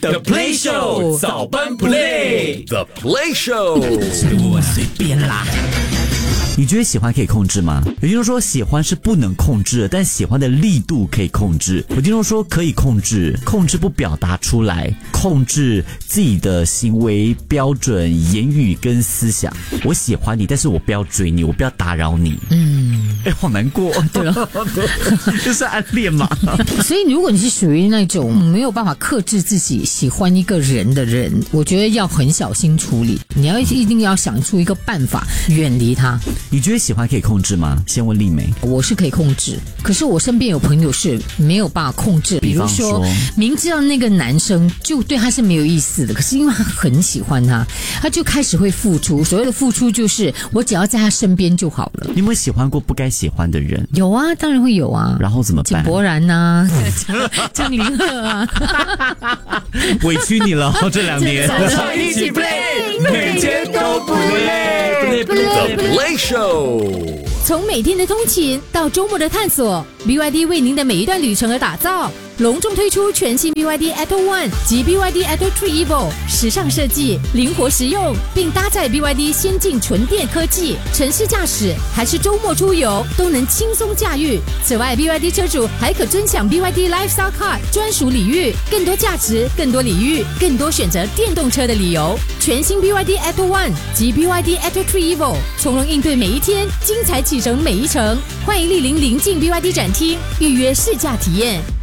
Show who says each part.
Speaker 1: The Play Show 早班 Play
Speaker 2: The Play Show
Speaker 3: 我随便啦。你觉得喜欢可以控制吗？有听说喜欢是不能控制的，但喜欢的力度可以控制。有听说可以控制，控制不表达出来，控制自己的行为标准、言语跟思想。我喜欢你，但是我不要追你，我不要打扰你。好难过。对了，就是暗恋嘛。
Speaker 4: 所以如果你是属于那种没有办法克制自己喜欢一个人的人，我觉得要很小心处理。你一定要想出一个办法远离他。
Speaker 3: 你觉得喜欢可以控制吗？先问丽梅。
Speaker 4: 我是可以控制，可是我身边有朋友是没有办法控制。比如说明知道那个男生就对他是没有意思的，可是因为他很喜欢他，他就开始会付出。所谓的付出就是我只要在他身边就好了。
Speaker 3: 你有没有喜欢过不该喜欢的人？
Speaker 4: 有啊，当然会有啊。
Speaker 3: 然后怎么办？
Speaker 4: 井柏然啊，张凌赫啊。
Speaker 3: 委屈你了这2年。
Speaker 1: 早上一起 play， 每天都不累。
Speaker 2: The Play Show
Speaker 5: 从每天的通勤到周末的探索 ，BYD 为您的每一段旅程而打造。隆重推出全新 BYD Atto One 及 BYD Atto 3 Evo， 时尚设计，灵活实用，并搭载 BYD 先进纯电科技，城市驾驶还是周末出游都能轻松驾驭。此外 ，BYD 车主还可尊享 BYD Lifestyle Card 专属礼遇，更多价值，更多礼遇，更多选择电动车的理由。全新 BYD Atto One 及 BYD Atto 3 Evo， 从容应对每一天，精彩启程每一程。欢迎莅临邻近 BYD 展厅，预约试驾体验。